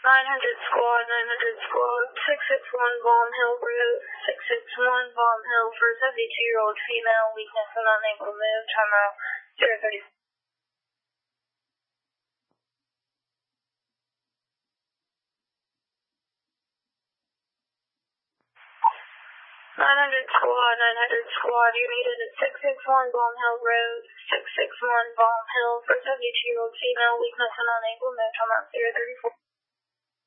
900 squad, 900 squad, 661 Balm Hill Road, 661 Balm Hill for 72-year-old female, weakness and unable to move, timeout 030. 900 squad, 900 squad, you're needed at 661 Balm Hill Road, 661 Balm Hill for 72-year-old female, weakness and unable to move, timeout 034.